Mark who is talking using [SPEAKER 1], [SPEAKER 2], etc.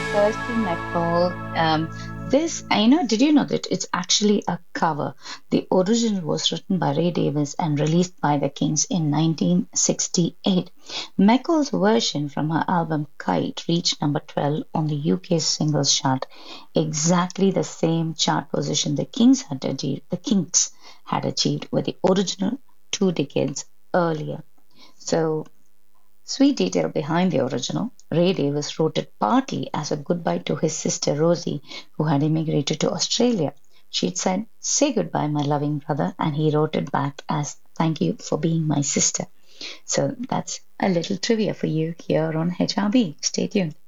[SPEAKER 1] Kirsty MacColl. Did you know that it's actually a cover? The original was written by Ray Davis and released by the Kings in 1968. McCall's version from her album Kite reached number 12 on the UK singles chart, exactly the same chart position the Kings had achieved with the original 2 decades earlier. So sweet detail behind the original, Ray Davis wrote it partly as a goodbye to his sister Rosie, who had immigrated to Australia. She'd said, "Say goodbye, my loving brother," and he wrote it back as, "Thank you for being my sister." So that's a little trivia for you here on HRB. Stay tuned.